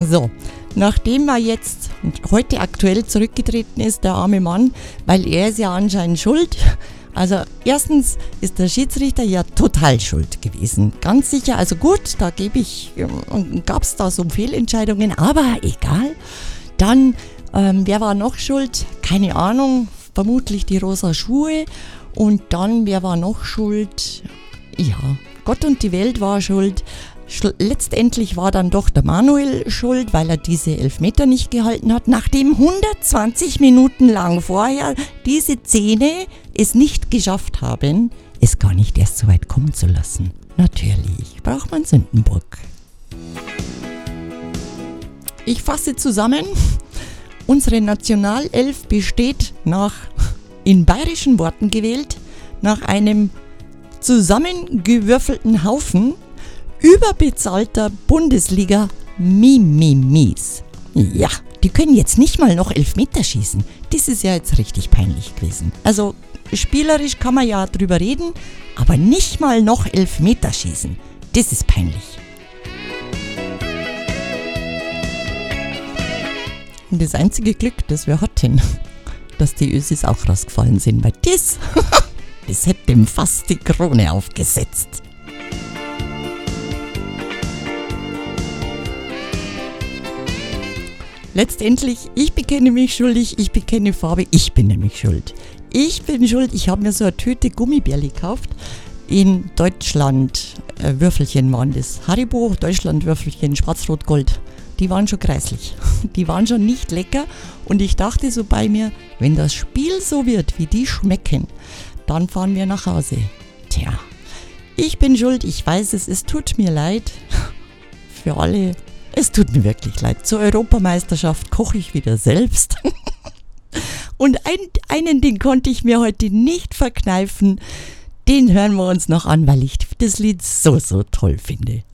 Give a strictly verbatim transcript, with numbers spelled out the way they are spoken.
So, nachdem er jetzt heute aktuell zurückgetreten ist, der arme Mann, weil er ist ja anscheinend schuld. Also erstens ist der Schiedsrichter ja total schuld gewesen, ganz sicher. Also gut, da gebe ich, gab es da so Fehlentscheidungen, aber egal. Dann, ähm, wer war noch schuld? Keine Ahnung, vermutlich die rosa Schuhe. Und dann, wer war noch schuld? Ja, Gott und die Welt war schuld. Letztendlich war dann doch der Manuel schuld, weil er diese Elfmeter nicht gehalten hat, nachdem hundertzwanzig Minuten lang vorher diese Szene es nicht geschafft haben, es gar nicht erst so weit kommen zu lassen. Natürlich braucht man Sündenbock. Ich fasse zusammen, unsere Nationalelf besteht nach, in bayerischen Worten gewählt, nach einem zusammengewürfelten Haufen überbezahlter Bundesliga-Mimimis. Ja, die können jetzt nicht mal noch Elfmeter schießen. Das ist ja jetzt richtig peinlich gewesen. Also spielerisch kann man ja drüber reden, aber nicht mal noch Elfmeter schießen. Das ist peinlich. Und das einzige Glück, das wir hatten, dass die Ösis auch rausgefallen sind, weil das, das hätte dem fast die Krone aufgesetzt. Letztendlich, ich bekenne mich schuldig, ich bekenne Farbe, ich bin nämlich schuld. Ich bin schuld, ich habe mir so eine Tüte Gummibärli gekauft. In Deutschland äh, Würfelchen waren das. Haribo, Deutschland Würfelchen, schwarz-rot-gold. Die waren schon kreislich. Die waren schon nicht lecker. Und ich dachte so bei mir, wenn das Spiel so wird, wie die schmecken, dann fahren wir nach Hause. Tja, ich bin schuld, ich weiß es, es tut mir leid. Für alle. Es tut mir wirklich leid. Zur Europameisterschaft koche ich wieder selbst. Und ein, einen, den konnte ich mir heute nicht verkneifen. Den hören wir uns noch an, weil ich das Lied so, so toll finde.